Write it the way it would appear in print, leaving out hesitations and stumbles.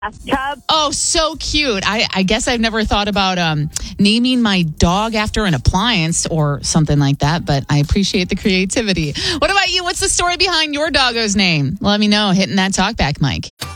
bathtub. Oh, so cute. I guess I've never thought about naming my dog after an appliance or something like that, but I appreciate the creativity. What about you? What's the story behind your doggo's name? Let me know. Hitting that talkback mic.